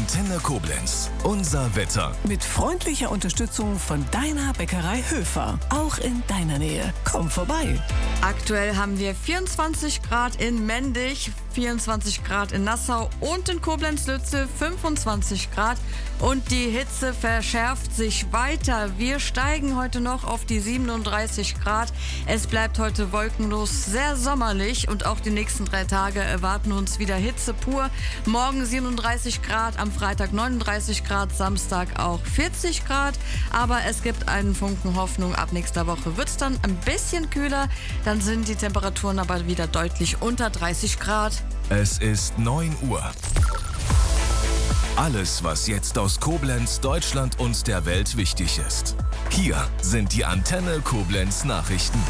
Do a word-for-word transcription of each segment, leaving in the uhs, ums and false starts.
Antenne Koblenz. Unser Wetter. Mit freundlicher Unterstützung von deiner Bäckerei Höfer. Auch in deiner Nähe. Komm vorbei. Aktuell haben wir vierundzwanzig Grad in Mendig, vierundzwanzig Grad in Nassau und in Koblenz-Lütze fünfundzwanzig Grad. Und die Hitze verschärft sich weiter. Wir steigen heute noch auf die siebenunddreißig Grad. Es bleibt heute wolkenlos, sehr sommerlich und auch die nächsten drei Tage erwarten uns wieder Hitze pur. Morgen siebenunddreißig Grad, am Freitag neununddreißig Grad, Samstag auch vierzig Grad. Aber es gibt einen Funken Hoffnung. Ab nächster Woche wird es dann ein bisschen kühler. Dann sind die Temperaturen aber wieder deutlich unter dreißig Grad. Es ist neun Uhr. Alles, was jetzt aus Koblenz, Deutschland und der Welt wichtig ist. Hier sind die Antenne Koblenz Nachrichten.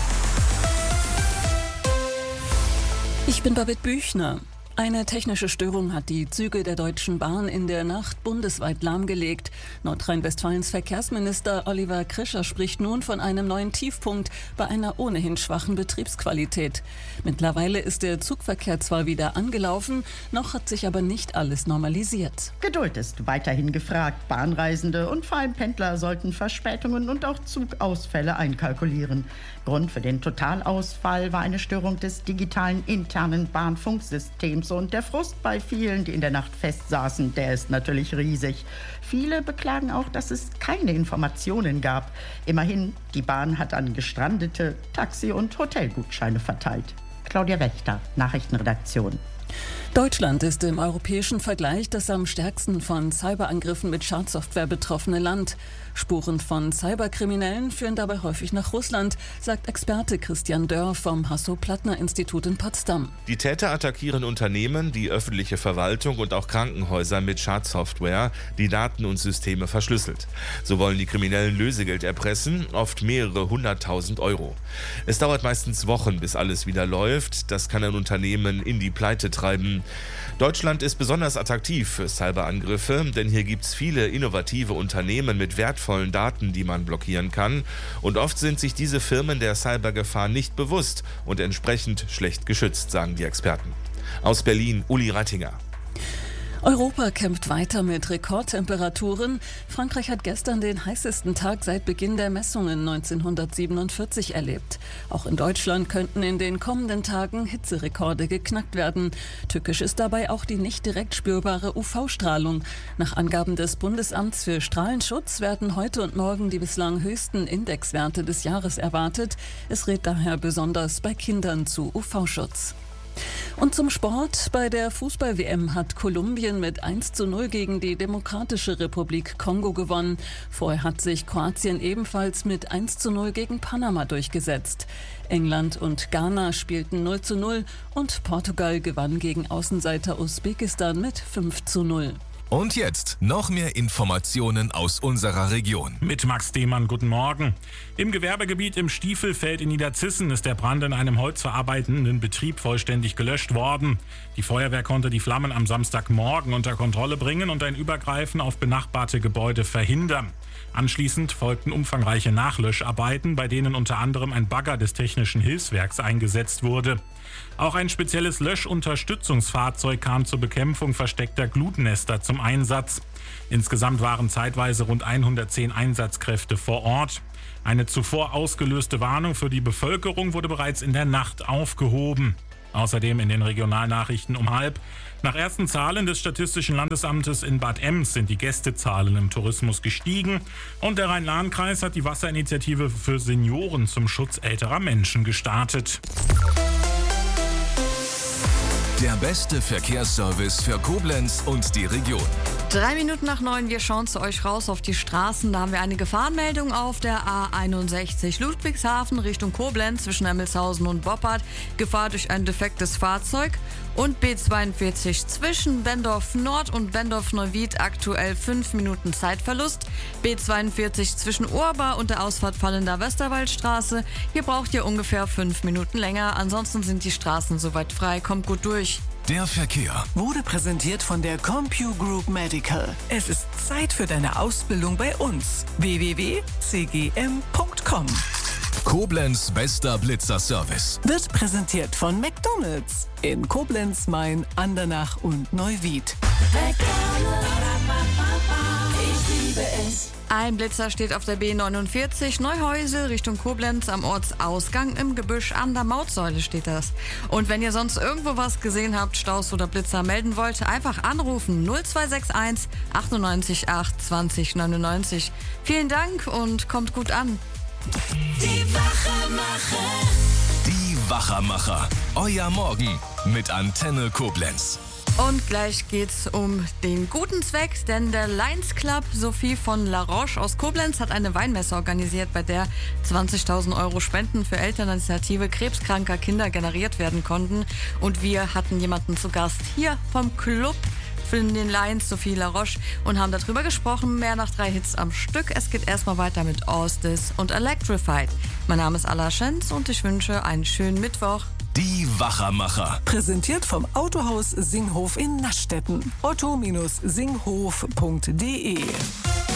Ich bin Babette Büchner. Eine technische Störung hat die Züge der Deutschen Bahn in der Nacht bundesweit lahmgelegt. Nordrhein-Westfalens Verkehrsminister Oliver Krischer spricht nun von einem neuen Tiefpunkt bei einer ohnehin schwachen Betriebsqualität. Mittlerweile ist der Zugverkehr zwar wieder angelaufen, noch hat sich aber nicht alles normalisiert. Geduld ist weiterhin gefragt. Bahnreisende und vor allem Pendler sollten Verspätungen und auch Zugausfälle einkalkulieren. Grund für den Totalausfall war eine Störung des digitalen internen Bahnfunksystems. Und der Frust bei vielen, die in der Nacht festsaßen, der ist natürlich riesig. Viele beklagen auch, dass es keine Informationen gab. Immerhin, die Bahn hat an Gestrandete Taxi- und Hotelgutscheine verteilt. Claudia Wächter, Nachrichtenredaktion. Deutschland ist im europäischen Vergleich das am stärksten von Cyberangriffen mit Schadsoftware betroffene Land. Spuren von Cyberkriminellen führen dabei häufig nach Russland, sagt Experte Christian Dörr vom Hasso-Plattner-Institut in Potsdam. Die Täter attackieren Unternehmen, die öffentliche Verwaltung und auch Krankenhäuser mit Schadsoftware, die Daten und Systeme verschlüsselt. So wollen die Kriminellen Lösegeld erpressen, oft mehrere hunderttausend Euro. Es dauert meistens Wochen, bis alles wieder läuft. Das kann ein Unternehmen in die Pleite treiben. Deutschland ist besonders attraktiv für Cyberangriffe, denn hier gibt es viele innovative Unternehmen mit wertvollen Daten, die man blockieren kann. Und oft sind sich diese Firmen der Cybergefahr nicht bewusst und entsprechend schlecht geschützt, sagen die Experten. Aus Berlin, Uli Rattinger. Europa kämpft weiter mit Rekordtemperaturen. Frankreich hat gestern den heißesten Tag seit Beginn der Messungen neunzehnhundertsiebenundvierzig erlebt. Auch in Deutschland könnten in den kommenden Tagen Hitzerekorde geknackt werden. Tückisch ist dabei auch die nicht direkt spürbare U V-Strahlung. Nach Angaben des Bundesamts für Strahlenschutz werden heute und morgen die bislang höchsten Indexwerte des Jahres erwartet. Es rät daher besonders bei Kindern zu U V-Schutz. Und zum Sport. Bei der Fußball-W M hat Kolumbien mit eins zu null gegen die Demokratische Republik Kongo gewonnen. Vorher hat sich Kroatien ebenfalls mit eins zu null gegen Panama durchgesetzt. England und Ghana spielten null zu null und Portugal gewann gegen Außenseiter Usbekistan mit fünf zu null. Und jetzt noch mehr Informationen aus unserer Region. Mit Max Demann, guten Morgen. Im Gewerbegebiet im Stiefelfeld in Niederzissen ist der Brand in einem holzverarbeitenden Betrieb vollständig gelöscht worden. Die Feuerwehr konnte die Flammen am Samstagmorgen unter Kontrolle bringen und ein Übergreifen auf benachbarte Gebäude verhindern. Anschließend folgten umfangreiche Nachlöscharbeiten, bei denen unter anderem ein Bagger des Technischen Hilfswerks eingesetzt wurde. Auch ein spezielles Löschunterstützungsfahrzeug kam zur Bekämpfung versteckter Glutnester zum Einsatz. Insgesamt waren zeitweise rund hundertzehn Einsatzkräfte vor Ort. Eine zuvor ausgelöste Warnung für die Bevölkerung wurde bereits in der Nacht aufgehoben. Außerdem in den Regionalnachrichten um halb. Nach ersten Zahlen des Statistischen Landesamtes in Bad Ems sind die Gästezahlen im Tourismus gestiegen. Und der Rhein-Lahn-Kreis hat die Wasserinitiative für Senioren zum Schutz älterer Menschen gestartet. Der beste Verkehrsservice für Koblenz und die Region. Drei Minuten nach neun, wir schauen zu euch raus auf die Straßen. Da haben wir eine Gefahrenmeldung auf der A einundsechzig Ludwigshafen Richtung Koblenz zwischen Emmelshausen und Boppard. Gefahr durch ein defektes Fahrzeug. Und B zweiundvierzig zwischen Bendorf Nord und Bendorf Neuwied aktuell fünf Minuten Zeitverlust. B zweiundvierzig zwischen Urbar und der Ausfahrt Fallender Westerwaldstraße. Hier braucht ihr ungefähr fünf Minuten länger. Ansonsten sind die Straßen soweit frei. Kommt gut durch. Der Verkehr Wurde präsentiert von der CompuGroup Medical. Es ist Zeit für deine Ausbildung bei uns. w w w punkt c g m punkt com Koblenz bester Blitzerservice. Wird präsentiert von McDonald's in Koblenz, Main, Andernach und Neuwied. Ich liebe es. Ein Blitzer steht auf der B neunundvierzig, Neuhäusel Richtung Koblenz am Ortsausgang im Gebüsch an der Mautsäule steht das. Und wenn ihr sonst irgendwo was gesehen habt, Staus oder Blitzer melden wollt, einfach anrufen null zwei sechs eins achtundneunzig acht zwanzig neunundneunzig. Vielen Dank und kommt gut an. Die Wachermacher. Die Wachermacher. Euer Morgen mit Antenne Koblenz. Und gleich geht's um den guten Zweck, denn der Lions Club Sophie von La Roche aus Koblenz hat eine Weinmesse organisiert, bei der zwanzigtausend Euro Spenden für Elterninitiative krebskranker Kinder generiert werden konnten. Und wir hatten jemanden zu Gast hier vom Club für den Lions, Sophie La Roche, und haben darüber gesprochen. Mehr nach drei Hits am Stück. Es geht erstmal weiter mit Austis und Electrified. Mein Name ist Alla Schenz und ich wünsche einen schönen Mittwoch. Die Wachermacher. Präsentiert vom Autohaus Singhof in Naschstetten. otto Bindestrich singhof punkt de